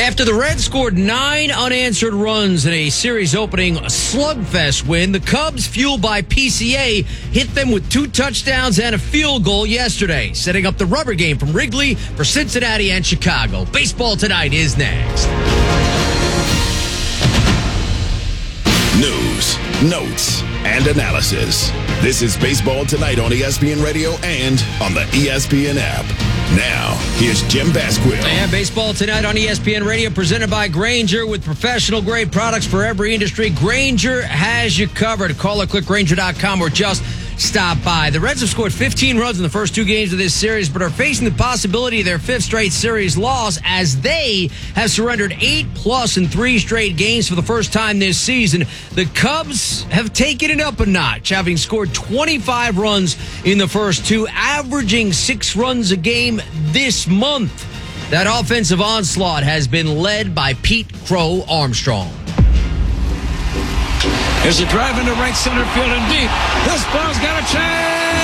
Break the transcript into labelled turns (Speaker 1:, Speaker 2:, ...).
Speaker 1: After the Reds scored 9 unanswered runs in a series-opening slugfest win, the Cubs, fueled by PCA, hit them with 2 touchdowns and a field goal yesterday, setting up the rubber game from Wrigley for Cincinnati and Chicago. Baseball Tonight is next.
Speaker 2: News, notes, and analysis. This is Baseball Tonight on ESPN Radio and on the ESPN app. Now, here's Jim Basquill.
Speaker 1: And Baseball Tonight on ESPN Radio, presented by Grainger, with professional-grade products for every industry. Grainger has you covered. Call or click Grainger.com or just stop by. The Reds have scored 15 runs in the first 2 games of this series, but are facing the possibility of their 5th straight series loss, as they have surrendered 8+ in 3 straight games for the first time this season. The Cubs have taken it up a notch, having scored 25 runs in the first 2, averaging 6 runs a game this month. That offensive onslaught has been led by Pete Crow Armstrong.
Speaker 3: There's a drive into right center field and deep. This ball's got a chance.